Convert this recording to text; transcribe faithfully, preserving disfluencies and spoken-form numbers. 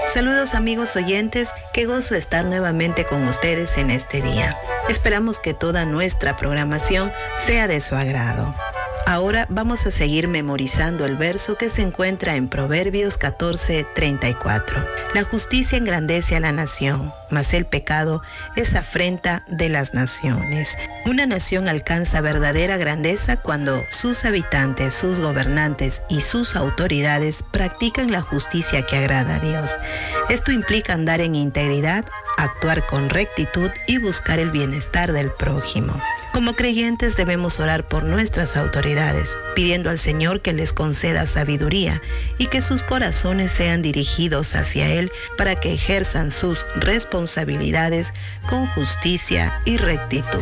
Saludos amigos oyentes, qué gozo estar nuevamente con ustedes en este día. Esperamos que toda nuestra programación sea de su agrado. Ahora vamos a seguir memorizando el verso que se encuentra en Proverbios catorce, treinta y cuatro. La justicia engrandece a la nación, mas el pecado es afrenta de las naciones. Una nación alcanza verdadera grandeza cuando sus habitantes, sus gobernantes y sus autoridades practican la justicia que agrada a Dios. Esto implica andar en integridad, actuar con rectitud y buscar el bienestar del prójimo. Como creyentes debemos orar por nuestras autoridades, pidiendo al Señor que les conceda sabiduría y que sus corazones sean dirigidos hacia Él para que ejerzan sus responsabilidades con justicia y rectitud.